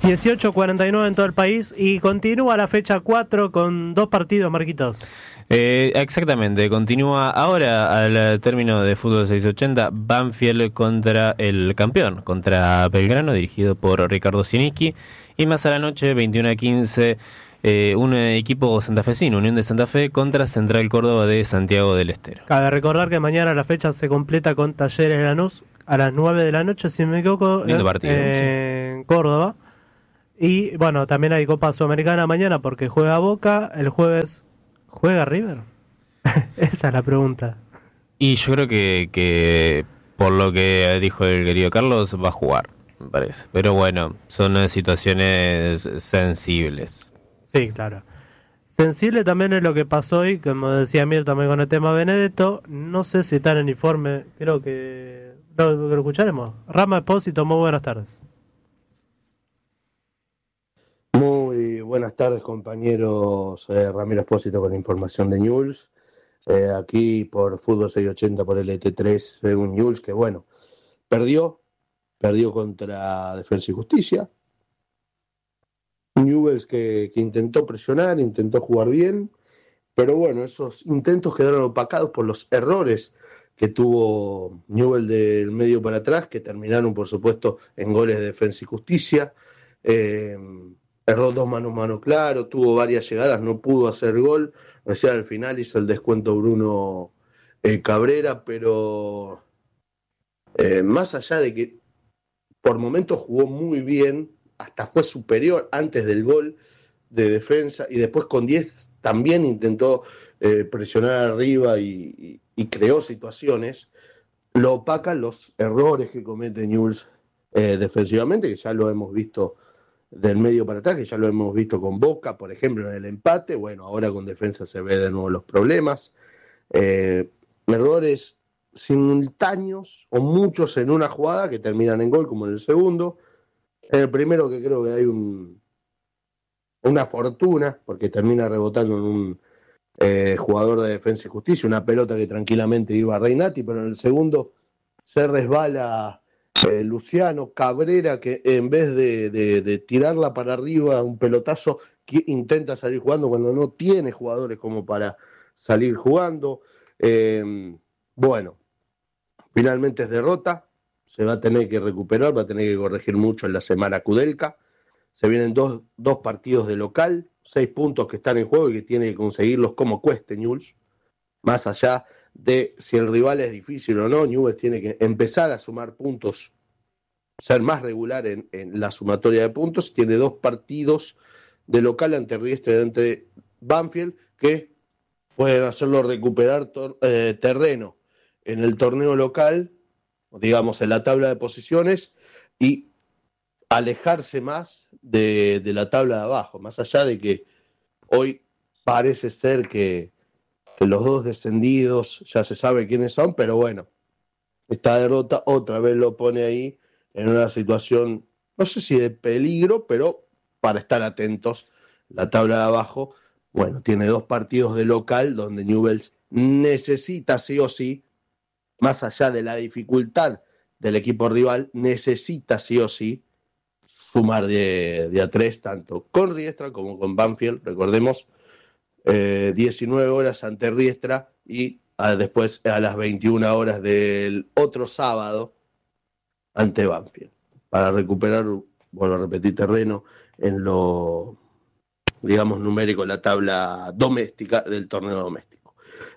18:49 en todo el país y continúa la fecha 4 con 2 partidos, Marquitos. Exactamente, continúa ahora al término de Fútbol 680, Banfield contra el campeón, contra Belgrano, dirigido por Ricardo Siniski, y más a la noche, 21:15, un equipo santafesino, Unión de Santa Fe, contra Central Córdoba de Santiago del Estero. Cabe recordar que mañana la fecha se completa con Talleres Lanús a las 9 de la noche, si no me equivoco, Lindo partido, en Córdoba. Y bueno, también hay Copa Sudamericana mañana porque juega Boca. El jueves, ¿juega River? Esa es la pregunta. Y yo creo que por lo que dijo el querido Carlos, va a jugar, me parece. Pero bueno, son situaciones sensibles. Sí, claro. Sensible también es lo que pasó hoy, como decía Mir también con el tema Benedetto. No sé si está en el informe, creo que lo escucharemos. Rama Espósito, muy buenas tardes. Muy buenas tardes, compañeros. Ramiro Espósito con la información de Newell's. Aquí por Fútbol 680 por LT3, un Newell's que bueno, perdió contra Defensa y Justicia. Newell's que intentó presionar, intentó jugar bien, pero bueno, esos intentos quedaron opacados por los errores que tuvo Newell's del medio para atrás, que terminaron por supuesto en goles de Defensa y Justicia. Erró 2 mano a mano claro, tuvo varias llegadas, no pudo hacer gol. Recién al final hizo el descuento Bruno Cabrera, pero más allá de que por momentos jugó muy bien, hasta fue superior antes del gol de Defensa, y después con 10 también intentó presionar arriba y creó situaciones. Lo opacan los errores que comete Newell's defensivamente, que ya lo hemos visto del medio para atrás, que ya lo hemos visto con Boca, por ejemplo, en el empate. Bueno, ahora con Defensa se ve de nuevo los problemas. Errores simultáneos o muchos en una jugada que terminan en gol, como en el segundo. En el primero, que creo que hay una fortuna, porque termina rebotando en un jugador de Defensa y Justicia, una pelota que tranquilamente iba a Reinati, pero en el segundo se resbala Luciano Cabrera, que en vez de tirarla para arriba, un pelotazo, que intenta salir jugando cuando no tiene jugadores como para salir jugando. Bueno, finalmente es derrota, se va a tener que recuperar, va a tener que corregir mucho en la semana Kudelka. Se vienen dos partidos de local, 6 puntos que están en juego y que tiene que conseguirlos como cueste Newell's. Más allá de si el rival es difícil o no, Newell's tiene que empezar a sumar puntos, ser más regular en la sumatoria de puntos. Tiene 2 partidos de local ante Riestra y ante Banfield, que pueden hacerlo recuperar terreno en el torneo local, digamos en la tabla de posiciones, y alejarse más de la tabla de abajo, más allá de que hoy parece ser que los 2 descendidos ya se sabe quiénes son, pero bueno, esta derrota otra vez lo pone ahí en una situación, no sé si de peligro, pero para estar atentos. La tabla de abajo, bueno, tiene 2 partidos de local donde Newell's necesita sí o sí, más allá de la dificultad del equipo rival, necesita sí o sí sumar de a 3, tanto con Riestra como con Banfield. Recordemos, 19 horas ante Riestra y después a las 21 horas del otro sábado ante Banfield, para recuperar, bueno, repetir terreno en lo, digamos, numérico, la tabla doméstica del torneo doméstico.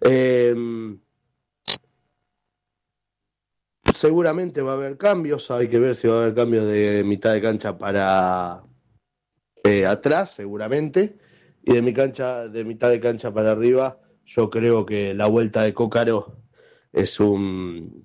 Seguramente va a haber cambios, hay que ver si va a haber cambios de mitad de cancha para atrás, seguramente, y de mitad de cancha para arriba. Yo creo que la vuelta de Cócaro es un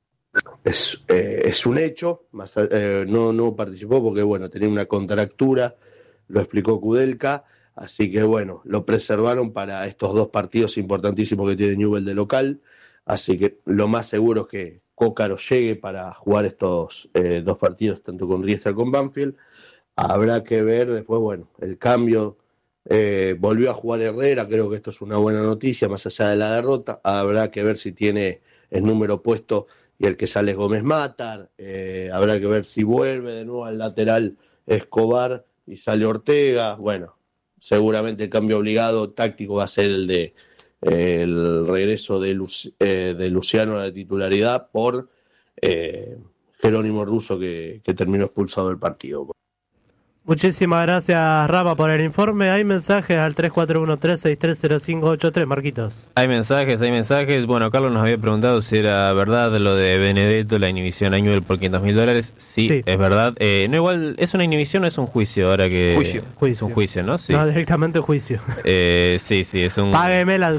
hecho. No participó porque bueno, tenía una contractura, lo explicó Kudelka, así que bueno, lo preservaron para estos 2 partidos importantísimos que tiene Newell's de local, así que lo más seguro es que Cócaro llegue para jugar estos 2 partidos, tanto con Riestra como con Banfield. Habrá que ver después, bueno, el cambio, volvió a jugar Herrera, creo que esto es una buena noticia, más allá de la derrota. Habrá que ver si tiene el número puesto y el que sale es Gómez Matar. Habrá que ver si vuelve de nuevo al lateral Escobar y sale Ortega. Bueno, seguramente el cambio obligado táctico va a ser el regreso de Luciano a la titularidad por Jerónimo Russo, que terminó expulsado del partido. Muchísimas gracias, Rama, por el informe. Hay mensajes al 3413630583, Marquitos. Hay mensajes. Bueno, Carlos nos había preguntado si era verdad lo de Benedetto, la inhibición a Newell por $500,000. Sí, es verdad. No, igual, ¿es una inhibición o es un juicio? Ahora que Juicio. Es un juicio, ¿no? Sí. No, directamente juicio. Sí, es un... Págueme las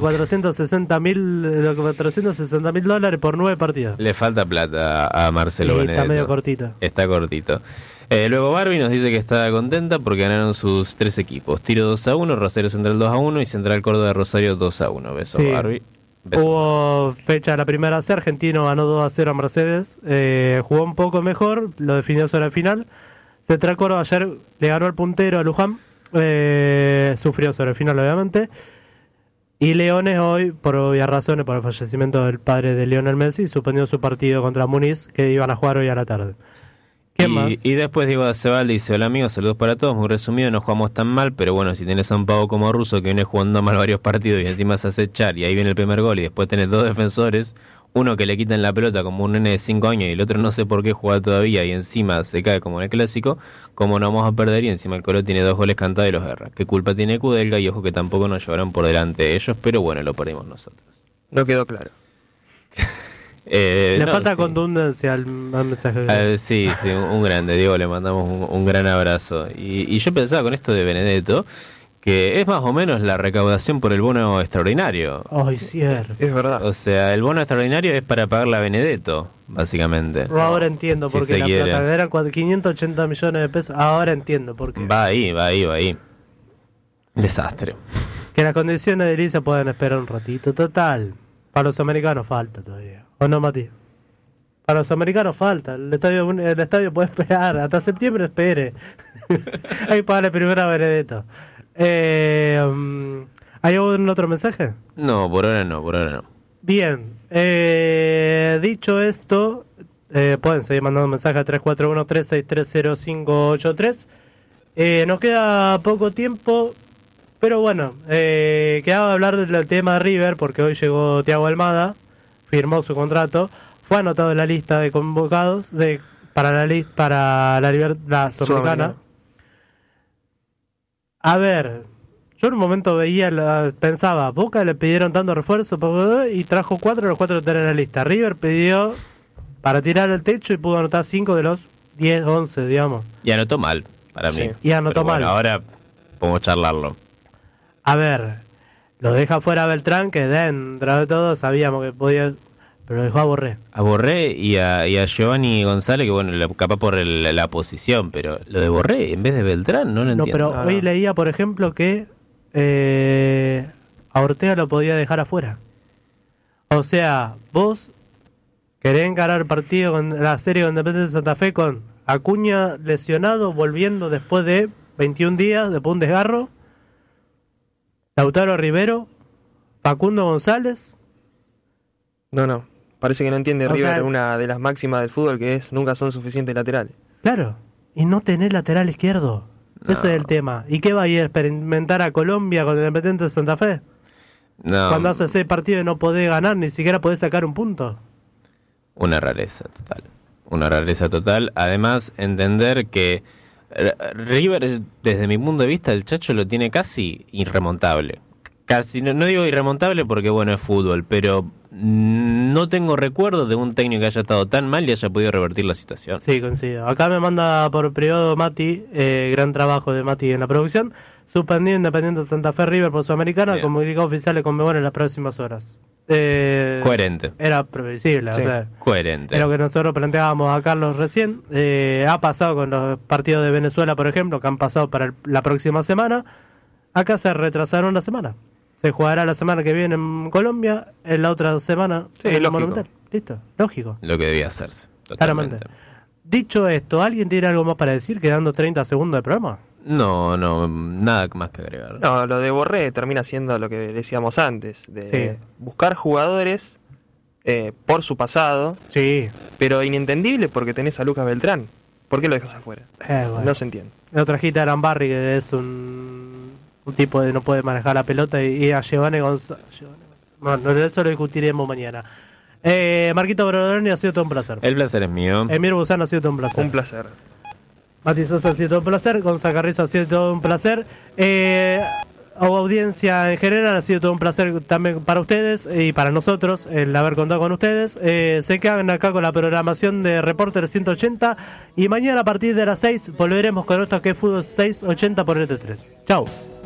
$460,000 por 9 partidos. Le falta plata a Marcelo Benedetto. Está medio cortito. Está cortito. Luego Barbie nos dice que está contenta porque ganaron sus 3 equipos. Tiro 2-1, Rosario Central 2-1 y Central Córdoba de Rosario 2-1. Beso, sí. Barbie. Beso. Hubo fecha de la primera C, Argentino ganó 2-0 a Mercedes. Jugó un poco mejor, lo definió sobre el final. Central Córdoba ayer le ganó al puntero a Luján. Sufrió sobre el final, obviamente. Y Leones hoy, por obvias razones, por el fallecimiento del padre de Lionel Messi, suspendió su partido contra Muniz, que iban a jugar hoy a la tarde. Y después Diego Acebal dice: hola amigos, saludos para todos, muy resumido, no jugamos tan mal, pero bueno, si tenés a un pavo como Russo que viene jugando mal varios partidos y encima se hace echar y ahí viene el primer gol y después tenés 2 defensores, uno que le quitan la pelota como un nene de 5 años y el otro no sé por qué juega todavía y encima se cae como en el clásico, como no vamos a perder? Y encima el Colo tiene 2 goles cantados y los erra. ¿Qué culpa tiene Kudelka? Y ojo que tampoco nos llevaron por delante ellos, pero bueno, lo perdimos nosotros. No quedó claro. Le falta contundencia al mensaje. Sí, un grande, Diego, le mandamos un gran abrazo. Y yo pensaba con esto de Benedetto, que es más o menos la recaudación por el bono extraordinario. Ay, cierto. Es verdad. O sea, el bono extraordinario es para pagarle a Benedetto, básicamente. Ahora entiendo por qué la plata eran 580 millones de pesos. Ahora entiendo por qué. Va ahí. Desastre. Que las condiciones de Elisa pueden esperar un ratito. Total, para los americanos falta todavía. ¿O no, Mati? Para los americanos falta. El estadio puede esperar. Hasta septiembre espere. Hay que pagarle primero a Benedetto. ¿Hay algún otro mensaje? No, por ahora no. Bien. Dicho esto, pueden seguir mandando mensajes a 3413630583. Nos queda poco tiempo, pero bueno, quedaba hablar del tema de River, porque hoy llegó Thiago Almada, firmó su contrato, fue anotado en la lista de convocados para la Sudamericana. A ver, yo en un momento pensaba, Boca le pidieron tanto refuerzo y trajo 4, los 4 están en la lista. River pidió para tirar el techo y pudo anotar 5 de los 10, 11, digamos. Y anotó mal, para mí. Y anotó mal. Ahora podemos charlarlo. A ver, lo deja fuera Beltrán, que dentro de todo sabíamos que podía, pero dejó a Borré. A Borré y a Giovanni González, que bueno, capaz por la posición, pero lo de Borré en vez de Beltrán, no lo entiendo. No, pero hoy leía, por ejemplo, que a Ortega lo podía dejar afuera. O sea, vos querés encarar el partido con la serie con Independiente de Santa Fe con Acuña lesionado, volviendo después de 21 días, después de un desgarro, Lautaro Rivero, Facundo González. No. Parece que no entiende River, una de las máximas del fútbol, que es nunca son suficientes laterales. Claro, y no tener lateral izquierdo. No. Ese es el tema. ¿Y qué va a ir a experimentar a Colombia con el Independiente de Santa Fe? No. Cuando hace 6 partidos y no podés ganar, ni siquiera podés sacar un punto. Una rareza total. Además, entender que River, desde mi punto de vista, el Chacho lo tiene casi irremontable. Casi, no digo irremontable porque bueno, es fútbol, pero no tengo recuerdo de un técnico que haya estado tan mal y haya podido revertir la situación. Sí, coincido. Acá me manda por privado Mati, gran trabajo de Mati en la producción. Suspendido Independiente de Santa Fe River por Sudamericana, comunicado oficial de Conmebol en las próximas horas. Coherente. Era previsible, sí. O sea, coherente. Es lo que nosotros planteábamos a Carlos recién. Ha pasado con los partidos de Venezuela, por ejemplo, que han pasado para la próxima semana. Acá se retrasaron una semana. Se jugará la semana que viene en Colombia, en la otra semana en el Monumental. Listo, lógico. Lo que debía hacerse. Totalmente. Claramente. Dicho esto, ¿alguien tiene algo más para decir quedando 30 segundos de programa? No, nada más que agregar. No, lo de Borré termina siendo lo que decíamos antes, de buscar jugadores por su pasado, sí, pero inentendible porque tenés a Lucas Beltrán. ¿Por qué lo dejas afuera? Bueno. No se entiende. Lo trajiste a Aran Barry, que es un tipo que no puede manejar la pelota, y a Giovanni González. Bueno, eso lo discutiremos mañana. Marquito Brodoni, ha sido todo un placer. El placer es mío. Emir Busán, ha sido todo un placer. Un placer. Mati Sosa, ha sido todo un placer. Gonzalo Carrizo, ha sido todo un placer. Audiencia en general, ha sido todo un placer también para ustedes y para nosotros el haber contado con ustedes. Se quedan acá con la programación de Reporter 180 y mañana a partir de las 6 volveremos con esto que es Fútbol 680 por NT3. Chau.